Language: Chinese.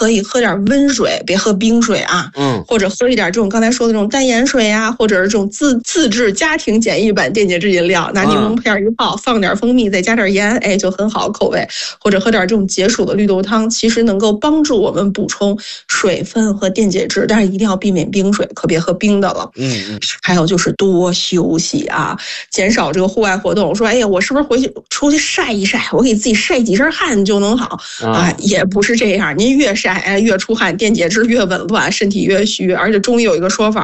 可以喝点温水，别喝冰水啊。或者喝一点这种刚才说的这种淡盐水啊，或者是这种自制家庭简易版电解质饮料，拿柠檬片一泡，放点蜂蜜，再加点盐，哎，就很好口味。或者喝点这种解暑的绿豆汤，其实能够帮助我们补充水分和电解质，但是一定要避免冰水，可别喝冰的了。还有就是多休息啊，减少这个户外活动。说，哎呀，我是不是回去出去晒一晒，我给自己晒几身汗就能好啊？也不是这样，您越晒，哎，越出汗，电解质越紊乱，身体越虚。而且中医有一个说法。